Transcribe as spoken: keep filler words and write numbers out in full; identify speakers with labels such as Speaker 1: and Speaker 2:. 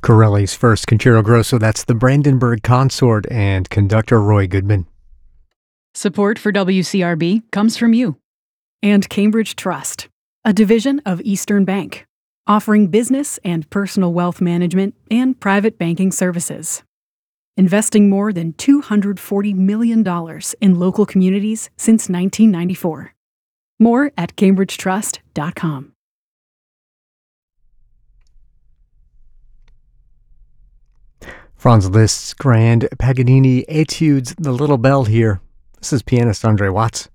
Speaker 1: Corelli's first Concerto Grosso, that's the Brandenburg Consort and conductor Roy Goodman.
Speaker 2: Support for W C R B comes from you.
Speaker 3: And Cambridge Trust, a division of Eastern Bank, offering business and personal wealth management and private banking services. Investing more than two hundred forty million dollars in local communities since nineteen ninety-four. More at cambridge trust dot com.
Speaker 1: Franz Liszt's grand Paganini Etudes, The Little Bell here. This is pianist Andre Watts.